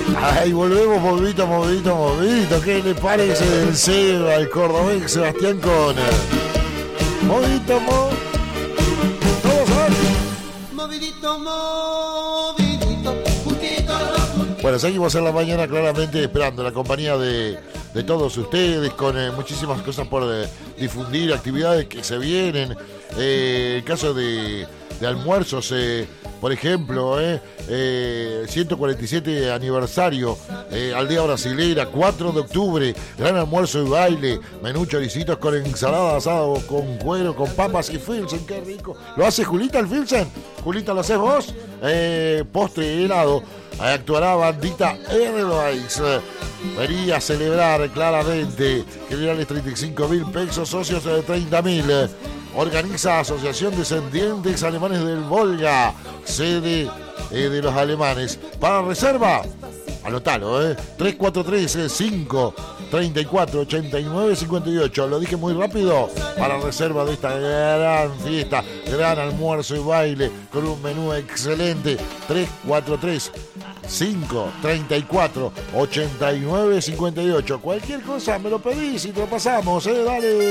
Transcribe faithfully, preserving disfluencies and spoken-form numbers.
Ay, volvemos, movidito, movidito, movidito. ¿Qué le parece del Seba, el cordobés Sebastián con movidito, mo? ¿Todos saben? Movidito, movidito, puntito, puntito. Bueno, seguimos en la mañana claramente esperando la compañía de, de todos ustedes con eh, muchísimas cosas por eh, difundir, actividades que se vienen. Eh, el caso de, de almuerzos, eh, por ejemplo, eh, eh, ciento cuarenta y siete aniversario, eh, Aldea Brasilera, cuatro de octubre, gran almuerzo y baile, menú choricitos con ensalada asado, con cuero, con papas y Filsen, qué rico. ¿Lo hace Julita el Filsen? Julita, ¿lo haces vos? Eh, postre helado, ahí actuará Bandita Airways. Venía a celebrar claramente, generales treinta y cinco mil pesos, socios de treinta mil. Organiza Asociación Descendientes Alemanes del Volga, sede eh, de los alemanes. Para reserva, anotalo, ¿eh? tres cuatro tres cinco tres cuatro ocho nueve cinco ocho. Lo dije muy rápido. Para reserva de esta gran fiesta, gran almuerzo y baile con un menú excelente. tres cuatro tres cinco tres cuatro ocho nueve cinco ocho. Cualquier cosa me lo pedís y te lo pasamos, ¿eh? Dale.